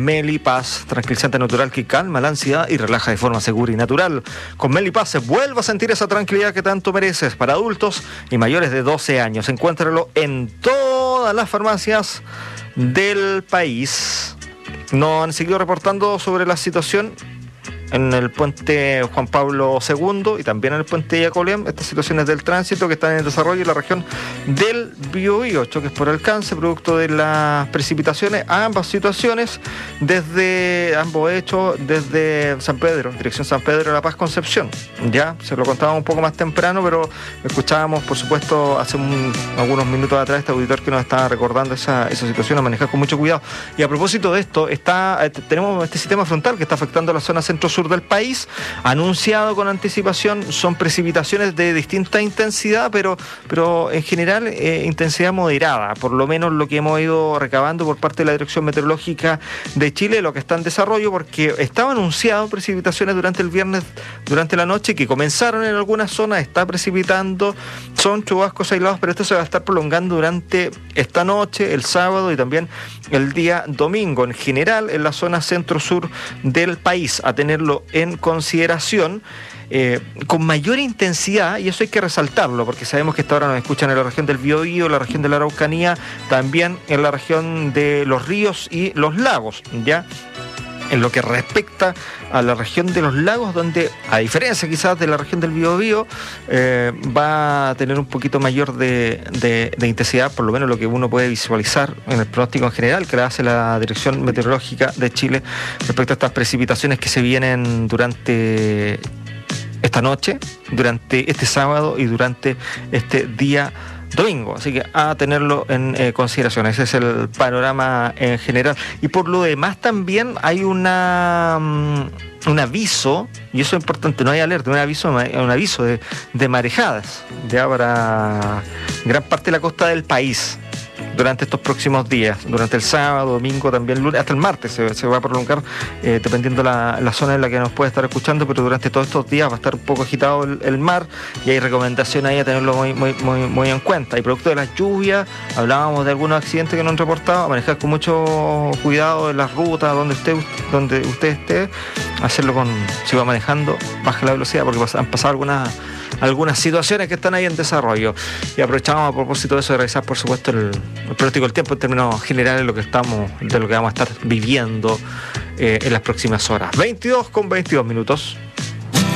Melipaz, tranquilizante natural que calma la ansiedad y relaja de forma segura y natural. Con Melipaz se vuelve a sentir esa tranquilidad que tanto mereces. Para adultos y mayores de 12 años. Encuéntralo en todas las farmacias del país. Nos han seguido reportando sobre la situación en el puente Juan Pablo II y también en el puente Yacolem, estas situaciones del tránsito que están en desarrollo en la región del Biobío, choques por alcance, producto de las precipitaciones, ambas situaciones, desde ambos hechos, desde San Pedro, dirección San Pedro de La Paz, Concepción. Ya se lo contábamos un poco más temprano, pero escuchábamos, por supuesto, hace algunos minutos atrás este auditor que nos estaba recordando esa situación, a manejar con mucho cuidado. Y a propósito de esto, tenemos este sistema frontal que está afectando la zona centro-sur del país, anunciado con anticipación. Son precipitaciones de distinta intensidad, pero en general intensidad moderada, por lo menos lo que hemos ido recabando por parte de la Dirección Meteorológica de Chile, lo que está en desarrollo, porque estaba anunciado precipitaciones durante el viernes, durante la noche, que comenzaron en algunas zonas, está precipitando, son chubascos aislados, pero esto se va a estar prolongando durante esta noche, el sábado y también el día domingo, en general en la zona centro-sur del país, a tenerlo en consideración, con mayor intensidad, y eso hay que resaltarlo, porque sabemos que hasta ahora nos escuchan en la región del Biobío, la región de la Araucanía, también en la región de los ríos y los lagos, ¿ya? En lo que respecta a la región de los lagos, donde, a diferencia quizás de la región del Biobío, va a tener un poquito mayor de intensidad, por lo menos lo que uno puede visualizar en el pronóstico en general que le hace la Dirección Meteorológica de Chile respecto a estas precipitaciones que se vienen durante esta noche, durante este sábado y durante este día domingo, así que a tenerlo en consideración. Ese es el panorama en general. Y por lo demás también hay un aviso, y eso es importante, no hay alerta, un aviso de marejadas ya para gran parte de la costa del país durante estos próximos días, durante el sábado, domingo, también lunes, hasta el martes se va a prolongar, dependiendo la zona en la que nos puede estar escuchando, pero durante todos estos días va a estar un poco agitado el mar, y hay recomendación ahí a tenerlo muy en cuenta. Y producto de las lluvias, hablábamos de algunos accidentes que nos han reportado, a manejar con mucho cuidado en las rutas, donde usted esté, hacerlo si va manejando, baja la velocidad, porque han pasado algunas situaciones que están ahí en desarrollo. Y aprovechamos a propósito de eso de revisar, por supuesto, el pronóstico del tiempo en términos generales de lo que vamos a estar viviendo en las próximas horas. 22:22 minutos.